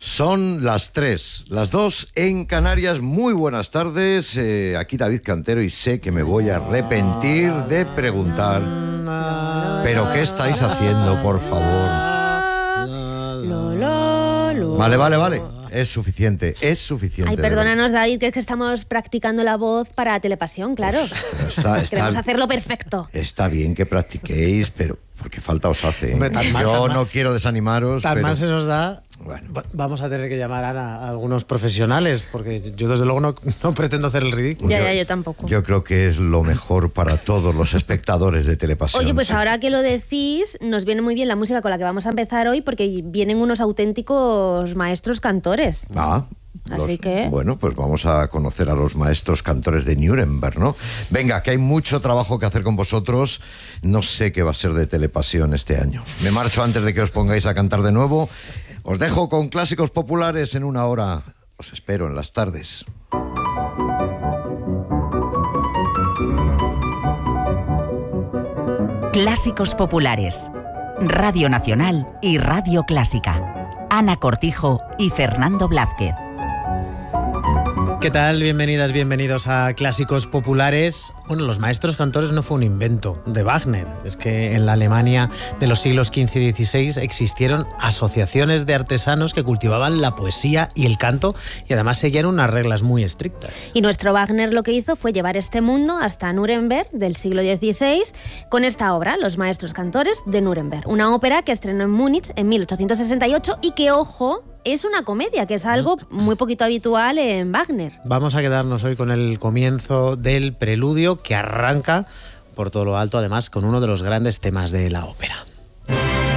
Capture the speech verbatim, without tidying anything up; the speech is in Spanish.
Son las tres, las dos en Canarias. Muy buenas tardes, eh, aquí David Cantero y sé que me voy a arrepentir de preguntar, pero ¿qué estáis haciendo, por favor? Vale, vale, vale, es suficiente, es suficiente. Ay, perdónanos, David, que es que estamos practicando la voz para Telepasión, claro. Uf, está, está, Queremos hacerlo perfecto. Está bien que practiquéis, pero porque falta os hace. Hombre, tan mal, Yo tan no mal, quiero desanimaros. Tan pero... mal se nos da. Bueno. Vamos a tener que llamar a, a algunos profesionales, porque yo desde luego no, no pretendo hacer el ridículo. Ya, yo, ya, yo tampoco. Yo creo que es lo mejor para todos los espectadores de Telepasión. Oye, pues sí. ahora que lo decís, nos viene muy bien la música con la que vamos a empezar hoy, porque vienen unos auténticos maestros cantores. Ah, Así los, que... Bueno, pues vamos a conocer a los maestros cantores de Nuremberg, ¿no? Venga, que hay mucho trabajo que hacer con vosotros. No sé qué va a ser de Telepasión este año. Me marcho antes de que os pongáis a cantar de nuevo. Os dejo con clásicos populares en una hora. Os espero en las tardes. Clásicos populares. Radio Nacional y Radio Clásica. Ana Cortijo y Fernando Blázquez. ¿Qué tal? Bienvenidas, bienvenidos a Clásicos Populares. Bueno, los maestros cantores no fue un invento de Wagner. Es que en la Alemania de los siglos quince y dieciséis existieron asociaciones de artesanos que cultivaban la poesía y el canto y además seguían unas reglas muy estrictas. Y nuestro Wagner lo que hizo fue llevar este mundo hasta Nuremberg del siglo dieciséis con esta obra, Los maestros cantores de Nuremberg. Una ópera que estrenó en Múnich en mil ochocientos sesenta y ocho y que, ojo, es una comedia, que es algo muy poquito habitual en Wagner. Vamos a quedarnos hoy con el comienzo del preludio que arranca por todo lo alto, además, con uno de los grandes temas de la ópera.